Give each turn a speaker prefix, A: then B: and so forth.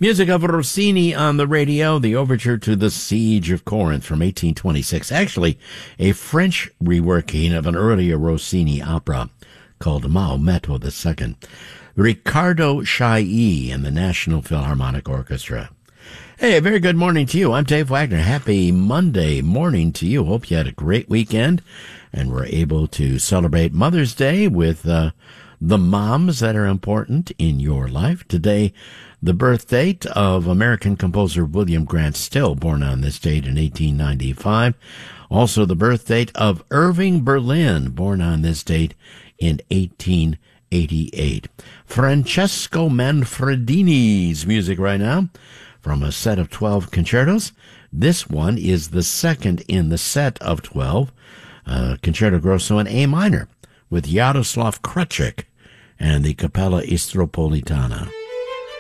A: Music of Rossini on the radio, the overture to The Siege of Corinth from 1826. Actually, a French reworking of an earlier Rossini opera called Maometto II. Riccardo Chailly and the National Philharmonic Orchestra. Hey, a very good morning to you. I'm Dave Wagner. Happy Monday morning to you. Hope you had a great weekend and were able to celebrate Mother's Day with the moms that are important in your life. Today, the birth date of American composer William Grant Still, born on this date in 1895. Also the birth date of Irving Berlin, born on this date in 1888. Francesco Manfredini's music right now from a set of 12 concertos. This one is the second in the set of 12, Concerto Grosso in A minor with Jaroslav Kruchek and the Capella Istropolitana.